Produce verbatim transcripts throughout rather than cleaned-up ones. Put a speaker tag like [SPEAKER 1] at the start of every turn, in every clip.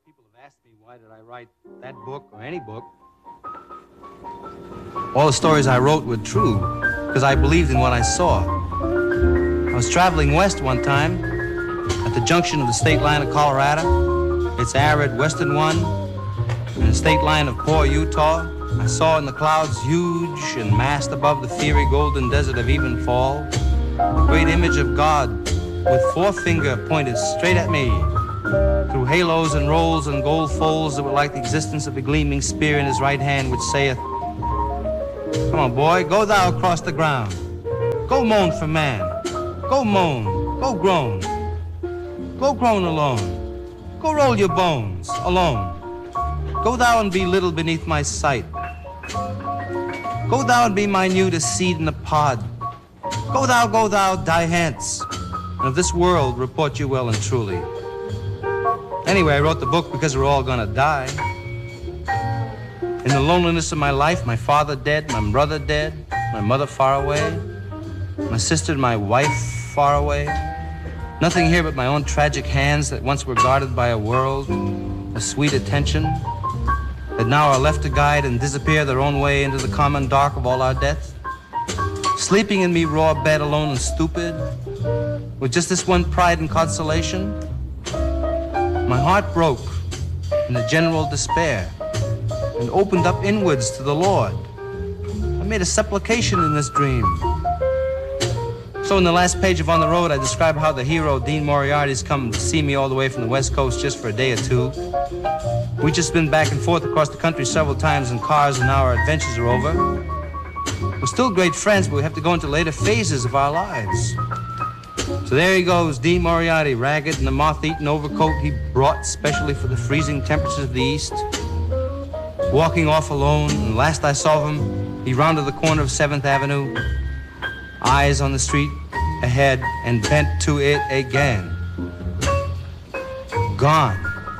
[SPEAKER 1] People have asked me why did I write that book or any book. All the stories I wrote were true because I believed in what I saw. I was traveling west one time at the junction of the state line of Colorado, its arid western one, and the state line of poor Utah. I saw in the clouds, huge and massed above the fiery golden desert of Evenfall, the great image of God with forefinger pointed straight at me, through halos and rolls and gold folds that were like the existence of a gleaming spear in his right hand, which saith, "Come on, boy, go thou across the ground. Go moan for man. Go moan. Go groan. Go groan alone. Go roll your bones alone. Go thou and be little beneath my sight. Go thou and be minute as seed in the pod. Go thou, go thou, die hence. And of this world report you well and truly." Anyway, I wrote the book because we're all gonna die. In the loneliness of my life, my father dead, my brother dead, my mother far away, my sister and my wife far away. Nothing here but my own tragic hands that once were guarded by a world of sweet attention, that now are left to guide and disappear their own way into the common dark of all our death. Sleeping in me raw bed alone and stupid, with just this one pride and consolation. My heart broke in the general despair and opened up inwards to the Lord. I made a supplication in this dream. So in the last page of On the Road, I describe how the hero, Dean Moriarty's come to see me all the way from the West Coast just for a day or two. We've just been back and forth across the country several times in cars, and now our adventures are over. We're still great friends, but we have to go into later phases of our lives. So there he goes, Dean Moriarty, ragged in the moth-eaten overcoat he brought specially for the freezing temperatures of the East, walking off alone, and last I saw him, he rounded the corner of seventh Avenue, eyes on the street ahead, and bent to it again. Gone.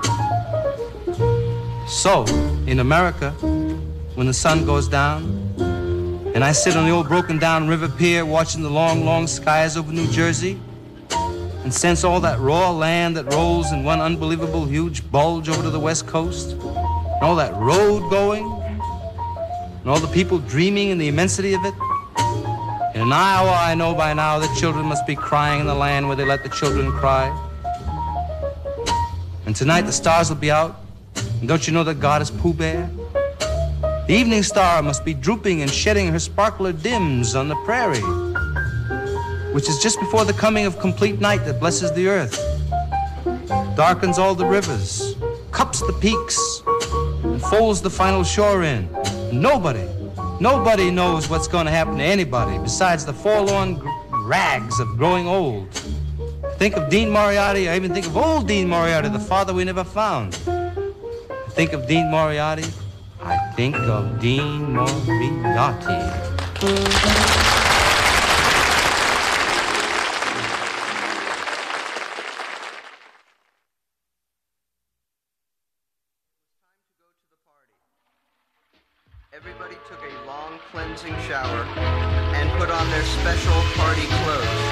[SPEAKER 1] So, in America, when the sun goes down, and I sit on the old broken-down river pier watching the long, long skies over New Jersey, and sense all that raw land that rolls in one unbelievable huge bulge over to the West Coast, and all that road going, and all the people dreaming in the immensity of it. In Iowa, I know by now that children must be crying in the land where they let the children cry. And tonight the stars will be out, and don't you know that God is Pooh Bear? The evening star must be drooping and shedding her sparkler dims on the prairie, which is just before the coming of complete night that blesses the earth, darkens all the rivers, cups the peaks, and folds the final shore in. Nobody, nobody knows what's going to happen to anybody besides the forlorn rags of growing old. Think of Dean Moriarty, I even think of old Dean Moriarty, the father we never found. Think of Dean Moriarty, I think of Dean Moriarty.
[SPEAKER 2] Everybody took a long cleansing shower and put on their special party clothes.